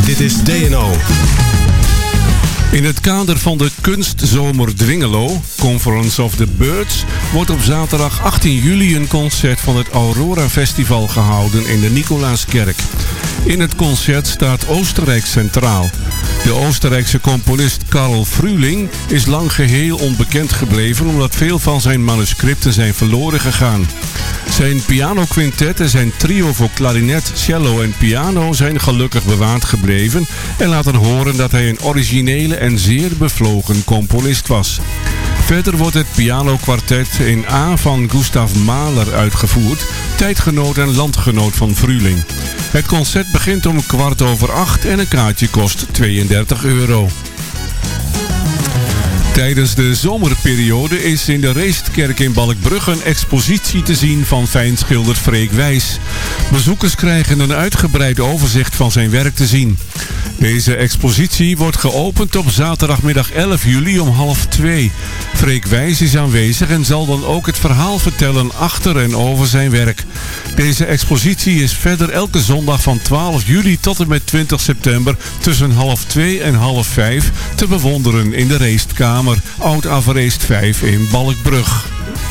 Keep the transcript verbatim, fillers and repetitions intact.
Dit is D N O. In het kader van de Kunstzomer Dwingelo, Conference of the Birds, wordt op zaterdag achttien juli een concert van het Aurora Festival gehouden in de Nicolaaskerk. In het concert staat Oostenrijk centraal. De Oostenrijkse componist Karl Frühling is lang geheel onbekend gebleven omdat veel van zijn manuscripten zijn verloren gegaan. Zijn pianoquintet en zijn trio voor klarinet, cello en piano zijn gelukkig bewaard gebleven en laten horen dat hij een originele en zeer bevlogen componist was. Verder wordt het pianokwartet in A van Gustav Mahler uitgevoerd, tijdgenoot en landgenoot van Frühling. Het concert begint om kwart over acht en een kaartje kost tweeëndertig euro. Tijdens de zomerperiode is in de Reestkerk in Balkbrug een expositie te zien van fijnschilder Freek Wijs. Bezoekers krijgen een uitgebreid overzicht van zijn werk te zien. Deze expositie wordt geopend op zaterdagmiddag elf juli om half twee. Freek Wijs is aanwezig en zal dan ook het verhaal vertellen achter en over zijn werk. Deze expositie is verder elke zondag van twaalf juli tot en met twintig september tussen half twee en half vijf te bewonderen in de Reestkamer, Oud Avereest vijf in Balkbrug.